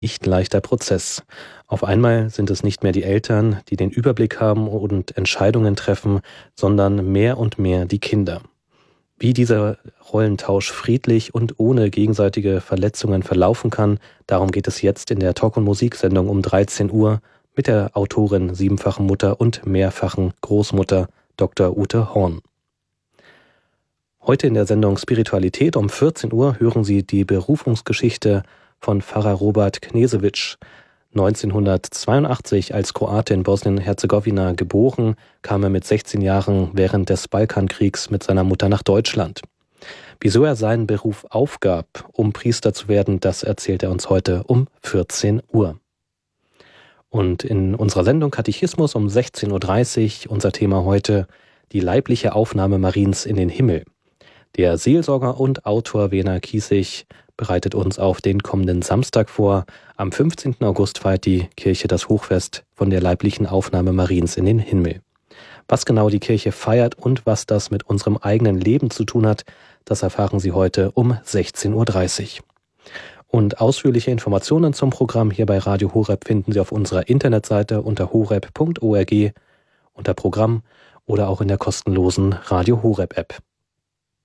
Nicht leichter Prozess. Auf einmal sind es nicht mehr die Eltern, die den Überblick haben und Entscheidungen treffen, sondern mehr und mehr die Kinder. Wie dieser Rollentausch friedlich und ohne gegenseitige Verletzungen verlaufen kann, darum geht es jetzt in der Talk- und Musiksendung um 13 Uhr mit der Autorin, siebenfachen Mutter und mehrfachen Großmutter Dr. Ute Horn. Heute in der Sendung Spiritualität um 14 Uhr hören Sie die Berufungsgeschichte von Pfarrer Robert Knesewitsch. 1982 als Kroate in Bosnien-Herzegowina geboren, kam er mit 16 Jahren während des Balkankriegs mit seiner Mutter nach Deutschland. Wieso er seinen Beruf aufgab, um Priester zu werden, das erzählt er uns heute um 14 Uhr. Und in unserer Sendung Katechismus um 16.30 Uhr unser Thema heute: die leibliche Aufnahme Mariens in den Himmel. Der Seelsorger und Autor Werner Kiesig bereitet uns auf den kommenden Samstag vor. Am 15. August feiert die Kirche das Hochfest von der leiblichen Aufnahme Mariens in den Himmel. Was genau die Kirche feiert und was das mit unserem eigenen Leben zu tun hat, das erfahren Sie heute um 16.30 Uhr. Und ausführliche Informationen zum Programm hier bei Radio Horeb finden Sie auf unserer Internetseite unter horeb.org, unter Programm oder auch in der kostenlosen Radio Horeb App.